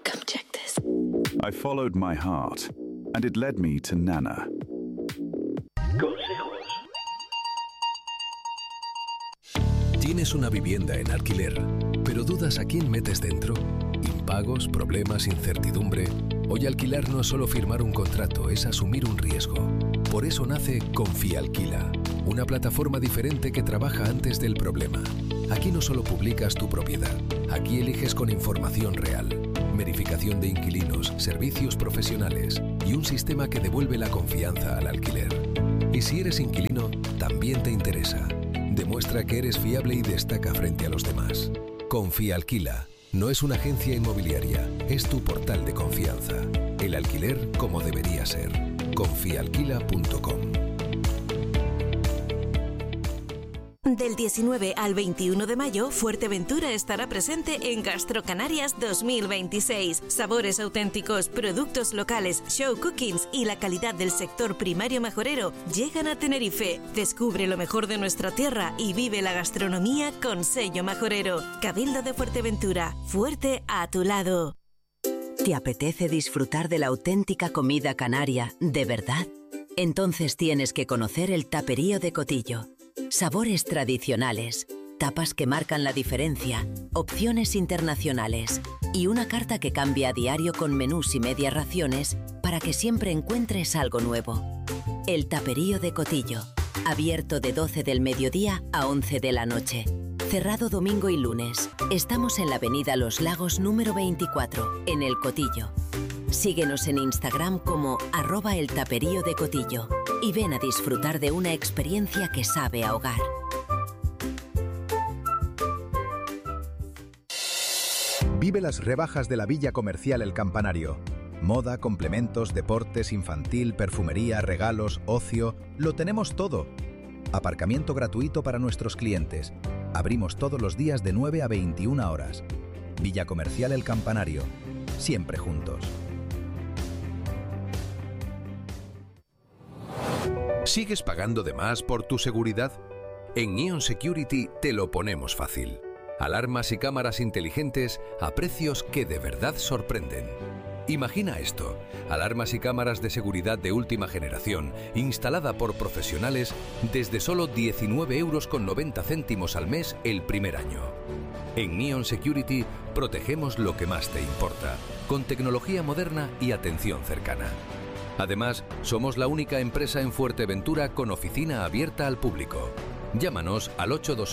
Come check this. I followed my heart, and it led me to Nana. Consejos. Tienes una vivienda en alquiler, pero dudas a quién metes dentro. Impagos, problemas, incertidumbre. Hoy alquilar no es solo firmar un contrato, es asumir un riesgo. Por eso nace Confialquila, una plataforma diferente que trabaja antes del problema. Aquí no solo publicas tu propiedad, aquí eliges con información real, verificación de inquilinos, servicios profesionales y un sistema que devuelve la confianza al alquiler. Y si eres inquilino, también te interesa. Demuestra que eres fiable y destaca frente a los demás. Confialquila no es una agencia inmobiliaria, es tu portal de confianza. El alquiler como debería ser. Confialquila.com. Del 19 al 21 de mayo, Fuerteventura estará presente en Gastrocanarias 2026. Sabores auténticos, productos locales, show cookings y la calidad del sector primario majorero llegan a Tenerife. Descubre lo mejor de nuestra tierra y vive la gastronomía con sello majorero. Cabildo de Fuerteventura, fuerte a tu lado. ¿Te apetece disfrutar de la auténtica comida canaria de verdad? Entonces tienes que conocer el Taperío de Cotillo. Sabores tradicionales, tapas que marcan la diferencia, opciones internacionales y una carta que cambia a diario con menús y medias raciones para que siempre encuentres algo nuevo. El Taperío de Cotillo, abierto de 12 del mediodía a 11 de la noche. Cerrado domingo y lunes. Estamos en la avenida Los Lagos número 24, en El Cotillo. Síguenos en Instagram como @eltaperíodecotillo y ven a disfrutar de una experiencia que sabe a hogar. Vive las rebajas de la Villa Comercial El Campanario. Moda, complementos, deportes, infantil, perfumería, regalos, ocio, lo tenemos todo. Aparcamiento gratuito para nuestros clientes. Abrimos todos los días de 9 a 21 horas. Villa Comercial El Campanario. Siempre juntos. ¿Sigues pagando de más por tu seguridad? En Ion Security te lo ponemos fácil. Alarmas y cámaras inteligentes a precios que de verdad sorprenden. Imagina esto: alarmas y cámaras de seguridad de última generación, instalada por profesionales desde solo 19,90 € al mes el primer año. En Ion Security protegemos lo que más te importa, con tecnología moderna y atención cercana. Además, somos la única empresa en Fuerteventura con oficina abierta al público. Llámanos al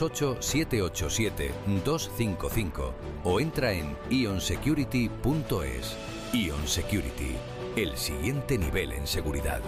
828-787-255 o entra en ionsecurity.es. Ion Security, el siguiente nivel en seguridad.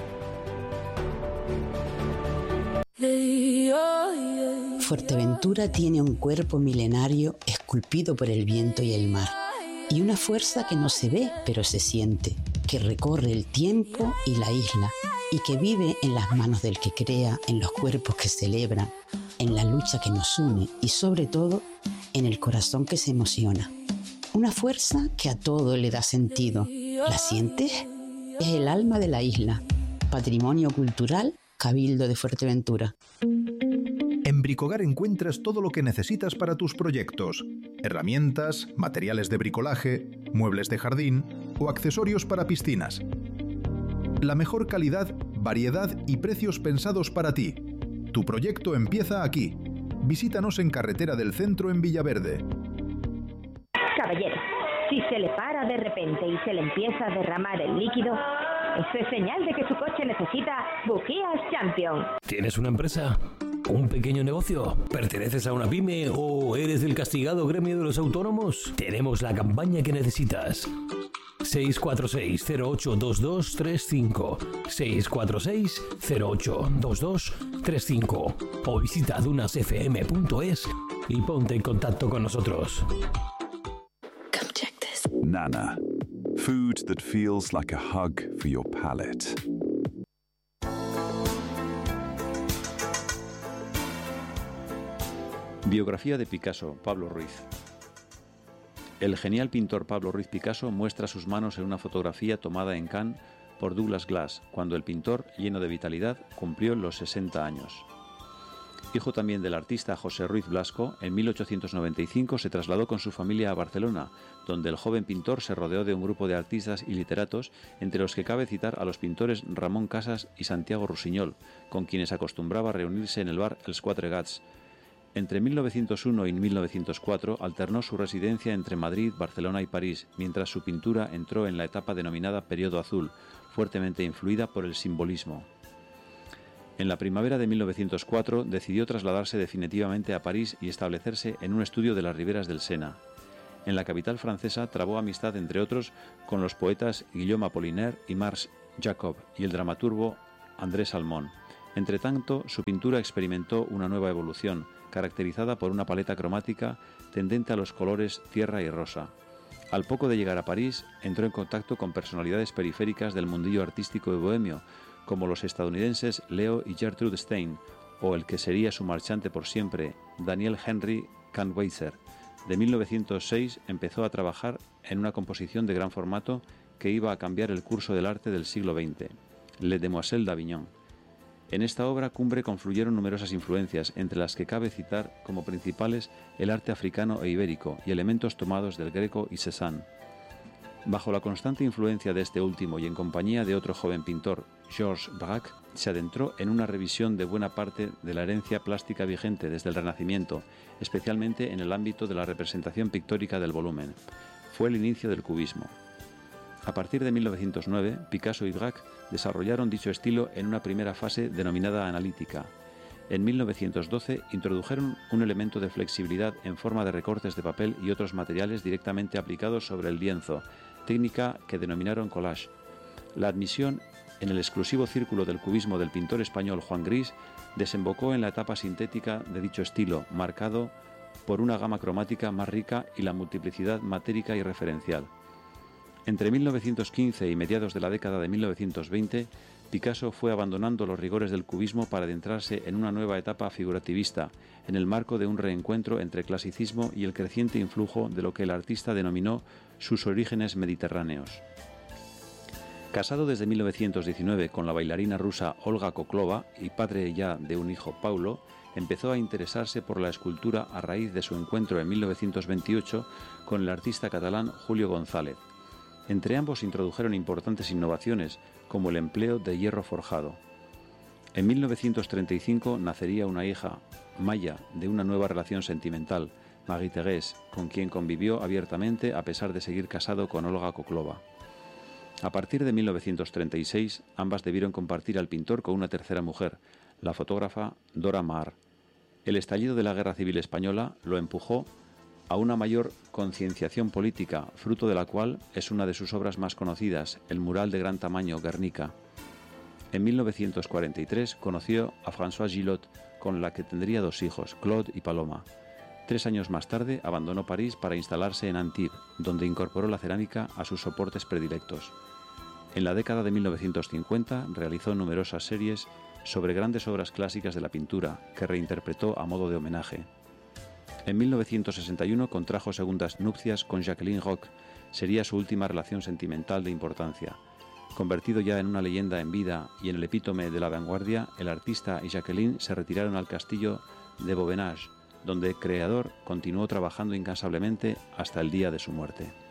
Fuerteventura tiene un cuerpo milenario esculpido por el viento y el mar, y una fuerza que no se ve pero se siente, que recorre el tiempo y la isla, y que vive en las manos del que crea, en los cuerpos que celebran, en la lucha que nos une y sobre todo en el corazón que se emociona. Una fuerza que a todo le da sentido. ¿La sientes? Es el alma de la isla. Patrimonio cultural, Cabildo de Fuerteventura. En Bricogar encuentras todo lo que necesitas para tus proyectos: herramientas, materiales de bricolaje, muebles de jardín o accesorios para piscinas. La mejor calidad, variedad y precios pensados para ti. Tu proyecto empieza aquí. Visítanos en Carretera del Centro en Villaverde. Caballero, si se le para de repente y se le empieza a derramar el líquido, eso es señal de que su coche necesita bujías Champion. ¿Tienes una empresa? ¿Un pequeño negocio? ¿Perteneces a una pyme o eres del castigado gremio de los autónomos? Tenemos la campaña que necesitas. 646-082235 646-082235 o visita dunasfm.es y ponte en contacto con nosotros. Nana. Food that feels like a hug for your palate. Biografía de Picasso, Pablo Ruiz. El genial pintor Pablo Ruiz Picasso muestra sus manos en una fotografía tomada en Cannes por Douglas Glass, cuando el pintor, lleno de vitalidad, cumplió los 60 años. Hijo también del artista José Ruiz Blasco, en 1895 se trasladó con su familia a Barcelona, donde el joven pintor se rodeó de un grupo de artistas y literatos, entre los que cabe citar a los pintores Ramón Casas y Santiago Rusiñol, con quienes acostumbraba a reunirse en el bar Els Quatre Gats. Entre 1901 y 1904 alternó su residencia entre Madrid, Barcelona y París, mientras su pintura entró en la etapa denominada Periodo Azul, fuertemente influida por el simbolismo. En la primavera de 1904 decidió trasladarse definitivamente a París y establecerse en un estudio de las riberas del Sena. En la capital francesa trabó amistad, entre otros, con los poetas Guillaume Apollinaire y Marc Jacob y el dramaturgo André Salmón. Entretanto, su pintura experimentó una nueva evolución, caracterizada por una paleta cromática tendente a los colores tierra y rosa. Al poco de llegar a París, entró en contacto con personalidades periféricas del mundillo artístico y bohemio, como los estadounidenses Leo y Gertrude Stein, o el que sería su marchante por siempre, Daniel Henry Kahnweiser. De 1906 empezó a trabajar en una composición de gran formato que iba a cambiar el curso del arte del siglo XX, Les Demoiselles d'Avignon. En esta obra cumbre confluyeron numerosas influencias, entre las que cabe citar como principales el arte africano e ibérico y elementos tomados del Greco y Cézanne. Bajo la constante influencia de este último y en compañía de otro joven pintor, Georges Braque, se adentró en una revisión de buena parte de la herencia plástica vigente desde el Renacimiento, especialmente en el ámbito de la representación pictórica del volumen. Fue el inicio del cubismo. A partir de 1909, Picasso y Braque desarrollaron dicho estilo en una primera fase denominada analítica. En 1912 introdujeron un elemento de flexibilidad en forma de recortes de papel y otros materiales directamente aplicados sobre el lienzo, técnica que denominaron collage. La admisión en el exclusivo círculo del cubismo del pintor español Juan Gris desembocó en la etapa sintética de dicho estilo, marcado por una gama cromática más rica y la multiplicidad matérica y referencial. Entre 1915 y mediados de la década de 1920, Picasso fue abandonando los rigores del cubismo para adentrarse en una nueva etapa figurativista, en el marco de un reencuentro entre clasicismo y el creciente influjo de lo que el artista denominó sus orígenes mediterráneos. Casado desde 1919 con la bailarina rusa Olga Koklova y padre ya de un hijo, Paulo, empezó a interesarse por la escultura a raíz de su encuentro en 1928 con el artista catalán Julio González. Entre ambos introdujeron importantes innovaciones, como el empleo de hierro forjado. En 1935 nacería una hija, Maya, de una nueva relación sentimental, Marie-Thérèse, con quien convivió abiertamente a pesar de seguir casado con Olga Koklova. A partir de 1936, ambas debieron compartir al pintor con una tercera mujer, la fotógrafa Dora Maar. El estallido de la Guerra Civil Española lo empujó a una mayor concienciación política, fruto de la cual es una de sus obras más conocidas, el mural de gran tamaño Guernica. En 1943 conoció a Françoise Gillot, con la que tendría 2 hijos, Claude y Paloma. 3 años más tarde abandonó París para instalarse en Antibes, donde incorporó la cerámica a sus soportes predilectos. En la década de 1950 realizó numerosas series sobre grandes obras clásicas de la pintura, que reinterpretó a modo de homenaje. En 1961 contrajo segundas nupcias con Jacqueline Roch. Sería su última relación sentimental de importancia. Convertido ya en una leyenda en vida y en el epítome de la vanguardia, el artista y Jacqueline se retiraron al castillo de Beaubenage, donde el creador continuó trabajando incansablemente hasta el día de su muerte.